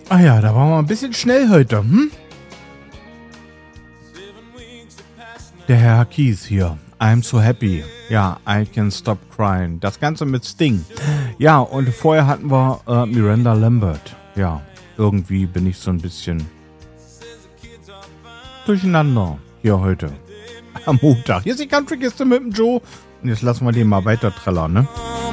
Ah ja, da waren wir ein bisschen schnell heute, hm? Der Herr Keys hier. I'm so happy. Ja, I can stop crying. Das Ganze mit Sting. Ja, und vorher hatten wir Miranda Lambert. Ja, irgendwie bin ich so ein bisschen durcheinander hier heute. Am Montag. Hier ist die Country-Kiste mit dem Joe. Und jetzt lassen wir den mal weiter trällern, ne?